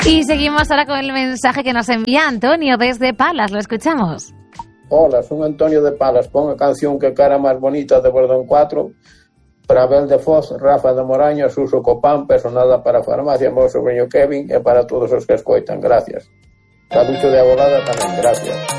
Y seguimos ahora con el mensaje que nos envía Antonio desde Palas. Lo escuchamos. Hola, soy Antonio de Palas. Pon a canción Que cara máis bonita de Bordón 4 para Abel de Foz, Rafa de Moraña, Suso Copán, personada para a farmacia, meu sobrinho Kevin e para todos os que escoitan. Gracias. Calucho de Abolada tamén, gracias.